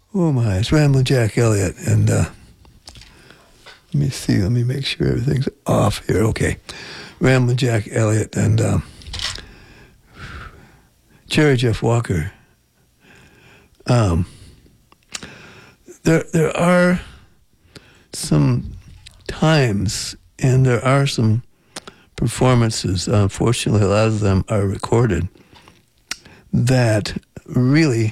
Oh my, it's Ramblin' Jack Elliott, and let me see, let me make sure everything's off here. Okay, Ramblin' Jack Elliott and Cherry Jeff Walker. There are some times, and there are some performances, unfortunately a lot of them are recorded, that really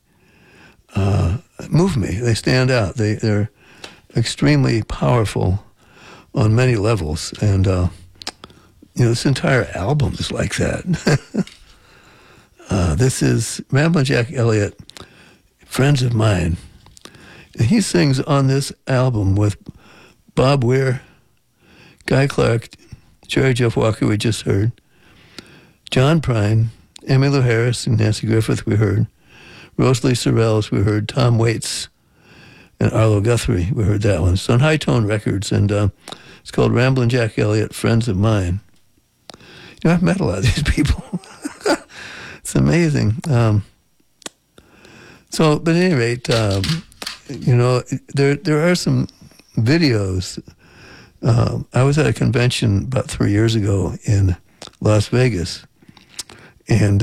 move me. They stand out. They're extremely powerful on many levels, and this entire album is like that. This is Ramblin' Jack Elliott, Friends of Mine. And he sings on this album with Bob Weir, Guy Clark, Cherry Jeff Walker, we just heard, John Prine, Emmylou Harris, and Nancy Griffith, we heard, Rosalie Sorrells, we heard, Tom Waits, and Arlo Guthrie, we heard that one. It's on High Tone Records, and it's called Ramblin' Jack Elliott, Friends of Mine. I've met a lot of these people. It's amazing. But at any rate, there are some videos. I was at a convention about 3 years ago in Las Vegas, and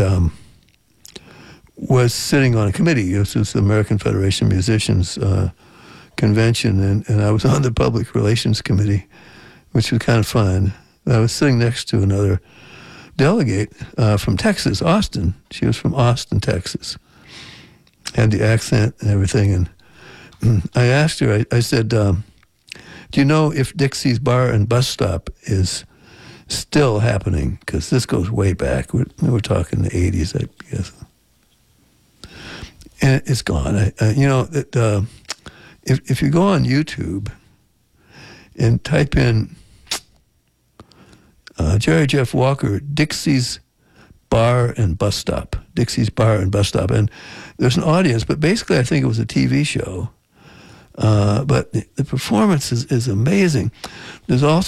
was sitting on a committee. This was the American Federation of Musicians convention, and I was on the Public Relations Committee, which was kind of fun. I was sitting next to another delegate from Texas, Austin. She was from Austin, Texas. Had the accent and everything. And I asked her, I said, do you know if Dixie's Bar and Bus Stop is still happening? Because this goes way back. We're talking the 80s, I guess. And it's gone. If you go on YouTube and type in Cherry Jeff Walker, Dixie's Bar and Bus Stop. Dixie's Bar and Bus Stop. And there's an audience, but basically I think it was a TV show. But the performance is amazing. There's also